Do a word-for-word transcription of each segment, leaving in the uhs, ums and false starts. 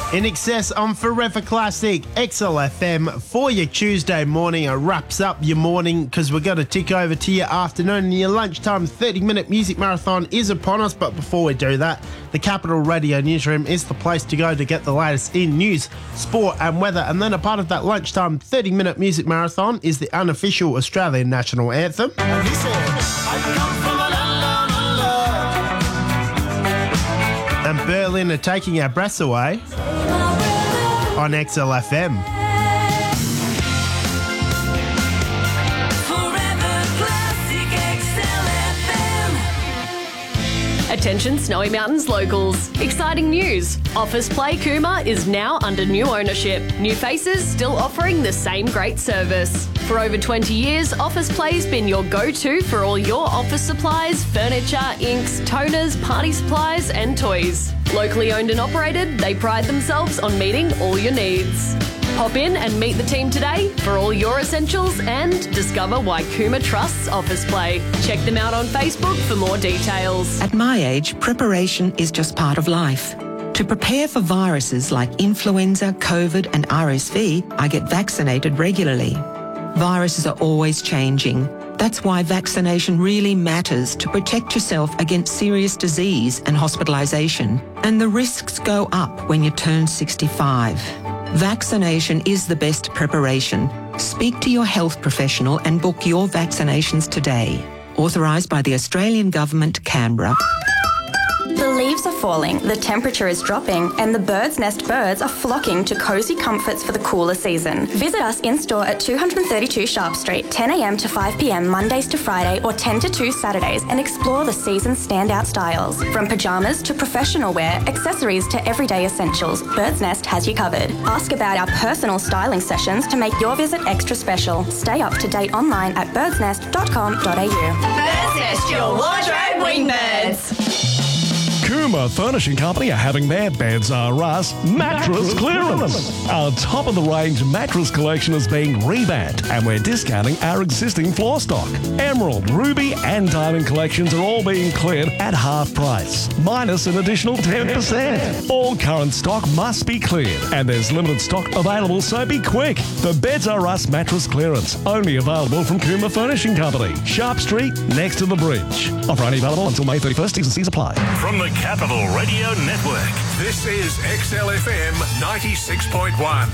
In Excess on Forever Classic, X L F M for your Tuesday morning. It wraps up your morning because we're going to tick over to your afternoon and your lunchtime. thirty minute music marathon is upon us, but before we do that, the Capital Radio Newsroom is the place to go to get the latest in news, sport and weather. And then a part of that lunchtime thirty minute music marathon is the unofficial Australian national anthem. And he said, I come from a land, land, land. And Berlin are taking our breaths away on X L F M. Attention Snowy Mountains locals. Exciting news. Office Play Cooma is now under new ownership. New faces still offering the same great service. For over twenty years, Office Play's been your go-to for all your office supplies, furniture, inks, toners, party supplies and toys. Locally owned and operated, they pride themselves on meeting all your needs. Pop in and meet the team today for all your essentials and discover why Cooma trusts Office Play. Check them out on Facebook for more details. At my age, preparation is just part of life. To prepare for viruses like influenza, COVID and R S V, I get vaccinated regularly. Viruses are always changing. That's why vaccination really matters to protect yourself against serious disease and hospitalisation. And the risks go up when you turn sixty-five. Vaccination is the best preparation. Speak to your health professional and book your vaccinations today. Authorised by the Australian Government, Canberra. The leaves are falling, the temperature is dropping, and the Bird's Nest birds are flocking to cosy comforts for the cooler season. Visit us in-store at two thirty-two Sharp Street, ten a m to five p m Mondays to Friday or ten to two Saturdays, and explore the season's standout styles. From pyjamas to professional wear, accessories to everyday essentials, Bird's Nest has you covered. Ask about our personal styling sessions to make your visit extra special. Stay up to date online at birds nest dot com dot a u. Bird's Nest, your wardrobe wingbirds. Cooma Furnishing Company are having their Beds R Us mattress clearance. Our top-of-the-range mattress collection is being revamped and we're discounting our existing floor stock. Emerald, Ruby and Diamond collections are all being cleared at half price, minus an additional ten percent. All current stock must be cleared and there's limited stock available, so be quick. The Beds R Us mattress clearance, only available from Cooma Furnishing Company, Sharp Street, next to the bridge. Offer only available until May thirty-first. T's and C's apply. From the Capital Radio Network, this is X L F M ninety-six point one.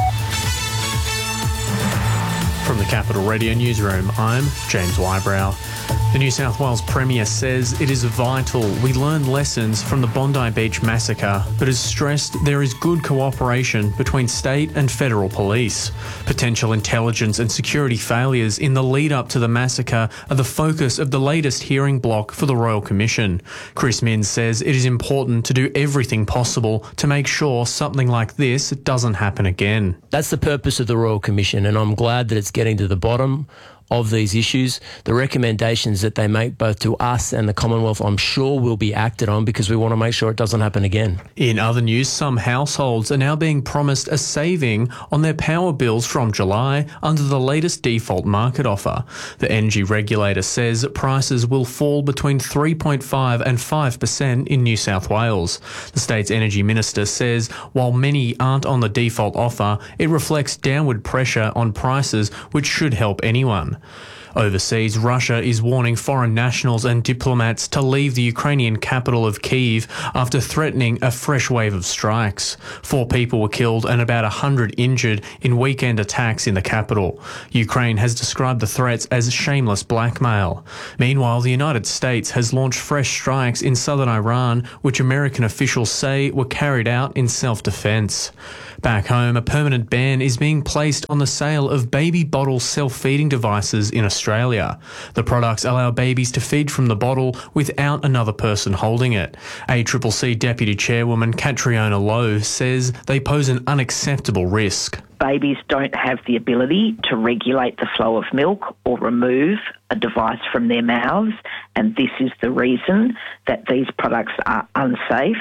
From the Capital Radio Newsroom, I'm James Wybrow. The New South Wales Premier says it is vital we learn lessons from the Bondi Beach massacre, but has stressed there is good cooperation between state and federal police. Potential intelligence and security failures in the lead-up to the massacre are the focus of the latest hearing block for the Royal Commission. Chris Minns says it is important to do everything possible to make sure something like this doesn't happen again. That's the purpose of the Royal Commission, and I'm glad that it's getting to the bottom of these issues. The recommendations that they make both to us and the Commonwealth, I'm sure, will be acted on because we want to make sure it doesn't happen again. In other news, some households are now being promised a saving on their power bills from July under the latest default market offer. The energy regulator says prices will fall between three point five and five percent in New South Wales. The state's energy minister says while many aren't on the default offer, it reflects downward pressure on prices, which should help anyone. Overseas, Russia is warning foreign nationals and diplomats to leave the Ukrainian capital of Kyiv after threatening a fresh wave of strikes. Four people were killed and about one hundred injured in weekend attacks in the capital. Ukraine has described the threats as shameless blackmail. Meanwhile, the United States has launched fresh strikes in southern Iran, which American officials say were carried out in self-defense. Back home, a permanent ban is being placed on the sale of baby bottle self-feeding devices in Australia. The products allow babies to feed from the bottle without another person holding it. A C C C Deputy Chairwoman Catriona Lowe says they pose an unacceptable risk. Babies don't have the ability to regulate the flow of milk or remove a device from their mouths, and this is the reason that these products are unsafe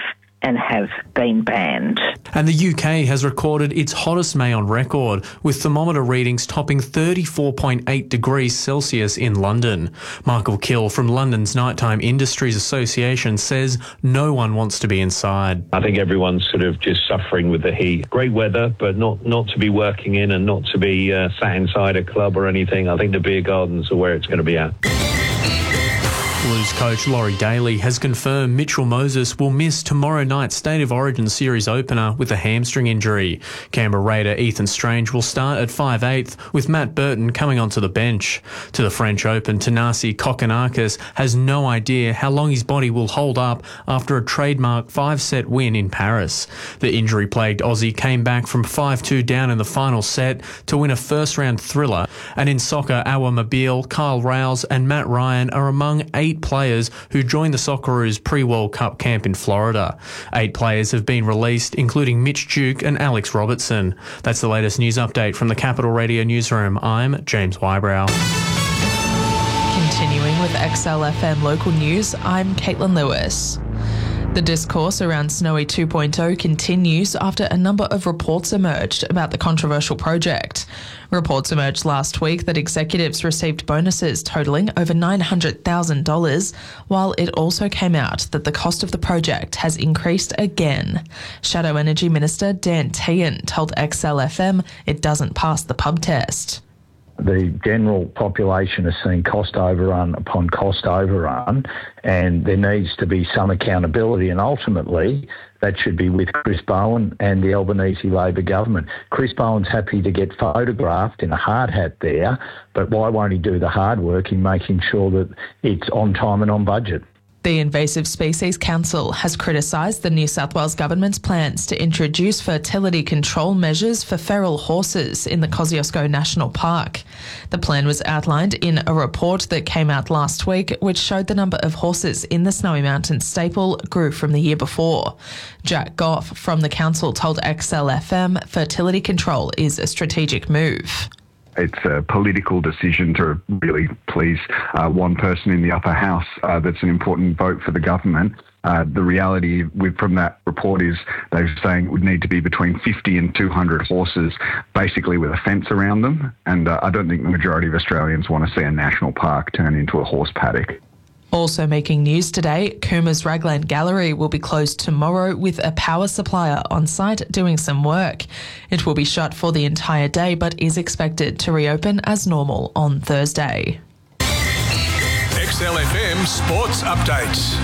and have been banned. And the U K has recorded its hottest May on record, with thermometer readings topping thirty-four point eight degrees Celsius in London. Michael Kill from London's Nighttime Industries Association says no one wants to be inside. I think everyone's sort of just suffering with the heat. Great weather, but not, not to be working in and not to be uh, sat inside a club or anything. I think the beer gardens are where it's going to be at. Blues coach Laurie Daly has confirmed Mitchell Moses will miss tomorrow night's State of Origin Series opener with a hamstring injury. Canberra Raider Ethan Strange will start at five eighth, with Matt Burton coming onto the bench. To the French Open, Tanasi Kokkinakis has no idea how long his body will hold up after a trademark five-set win in Paris. The injury-plagued Aussie came back from five two down in the final set to win a first-round thriller. And in soccer, Awa Mobile, Kyle Rouse and Matt Ryan are among eight players who joined the Socceroos pre-World Cup camp in Florida. Eight players have been released, including Mitch Duke and Alex Robertson. That's the latest news update from the Capital Radio newsroom. I'm James Wybrow. Continuing with X L F M local news, I'm Caitlin Lewis. The discourse around Snowy two point oh continues after a number of reports emerged about the controversial project. Reports emerged last week that executives received bonuses totalling over nine hundred thousand dollars, while it also came out that the cost of the project has increased again. Shadow Energy Minister Dan Tehan told X L F M it doesn't pass the pub test. The general population has seen cost overrun upon cost overrun, and there needs to be some accountability, and ultimately that should be with Chris Bowen and the Albanese Labor government. Chris Bowen's happy to get photographed in a hard hat there, but why won't he do the hard work in making sure that it's on time and on budget? The Invasive Species Council has criticised the New South Wales government's plans to introduce fertility control measures for feral horses in the Kosciuszko National Park. The plan was outlined in a report that came out last week, which showed the number of horses in the Snowy Mountains staple grew from the year before. Jack Goff from the council told X L F M fertility control is a strategic move. It's a political decision to really please uh, one person in the upper house. Uh, that's an important vote for the government. Uh, the reality with, from that report is they're saying it would need to be between fifty and two hundred horses, basically with a fence around them. And uh, I don't think the majority of Australians want to see a national park turn into a horse paddock. Also making news today, Coomer's Raglan Gallery will be closed tomorrow with a power supplier on site doing some work. It will be shut for the entire day but is expected to reopen as normal on Thursday. X L F M Sports Updates.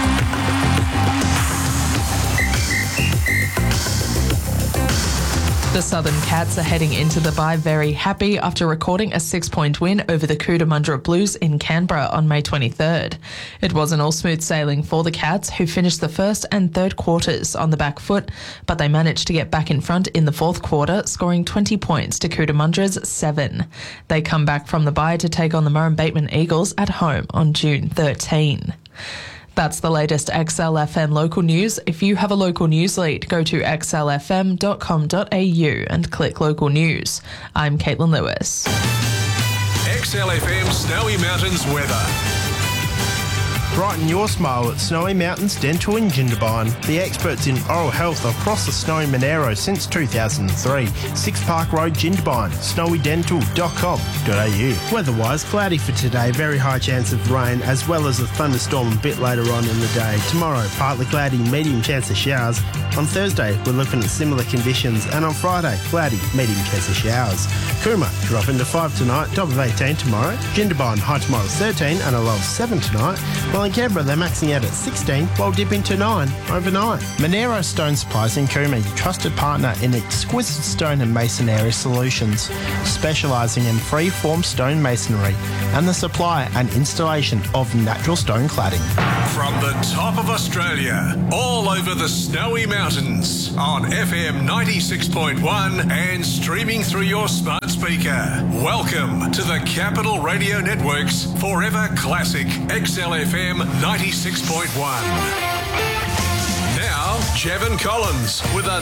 The Southern Cats are heading into the bye very happy after recording a six-point win over the Cootamundra Blues in Canberra on May twenty-third. It wasn't all smooth sailing for the Cats, who finished the first and third quarters on the back foot, but they managed to get back in front in the fourth quarter, scoring twenty points to Cootamundra's seven. They come back from the bye to take on the Murrum-Bateman Eagles at home on June thirteenth. That's the latest X L F M local news. If you have a local news lead, go to x l f m dot com dot a u and click local news. I'm Caitlin Lewis. X L F M Snowy Mountains weather. Brighten your smile at Snowy Mountains Dental in Jindabyne, the experts in oral health across the Snowy Monaro since two thousand three. Six Park Road, Jindabyne, snowy dental dot com dot a u. Weather-wise, cloudy for today, very high chance of rain, as well as a thunderstorm a bit later on in the day. Tomorrow, partly cloudy, medium chance of showers. On Thursday, we're looking at similar conditions, and on Friday, cloudy, medium chance of showers. Cooma, drop into five tonight, top of eighteen tomorrow. Jindabyne, high tomorrow thirteen and a low of seven tonight. While in Canberra, they're maxing out at sixteen, while dipping to nine overnight. Monaro Stone Supplies in Cooma, your trusted partner in exquisite stone and masonry solutions, specialising in free-form stone masonry and the supply and installation of natural stone cladding. From the top of Australia, all over the Snowy Mountains, on F M ninety-six point one and streaming through your smart speaker. Welcome to the Capital Radio Network's Forever Classic X L F M ninety-six point one. Now, Jevon Collins with a